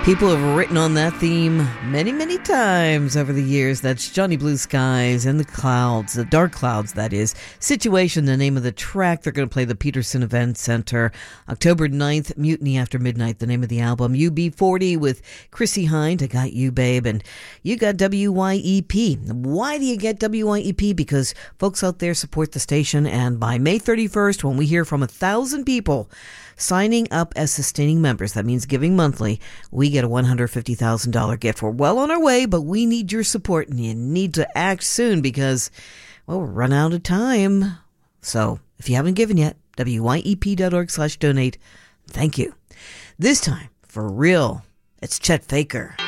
People have written on that theme many, many times over the years. That's Johnny Blue Skies and the Clouds, the Dark Clouds, that is. Situation, the name of the track. They're going to play the Peterson Event Center October 9th, Mutiny After Midnight, the name of the album. UB40 with Chrissie Hynde, I Got You, Babe, and you got WYEP. Why do you get WYEP? Because folks out there support the station, and by May 31st, when we hear from 1,000 people signing up as sustaining members, that means giving monthly, we get a $150,000 gift. We're well on our way, but we need your support, and you need to act soon because, well, we're running out of time. So if you haven't given yet, wyep.org/donate. Thank you. This time, for real, it's Chet Faker.